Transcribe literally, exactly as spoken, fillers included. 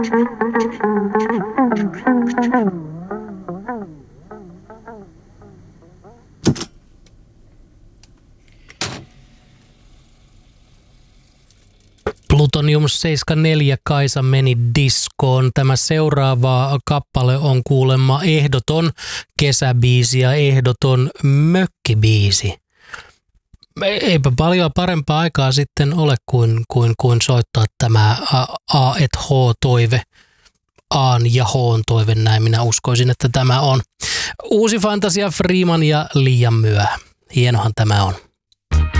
Plutonium seitsemänkymmentäneljä Kaisa meni diskoon. Tämä seuraava kappale on kuulemma ehdoton kesäbiisi ja ehdoton mökkibiisi. Eipä paljon parempaa aikaa sitten ole kuin, kuin, kuin soittaa tämä A et H-toive. Aan ja H:n toive, näin minä uskoisin, että tämä on uusi Fantasia Freeman ja liian myöhä. Hienohan tämä on.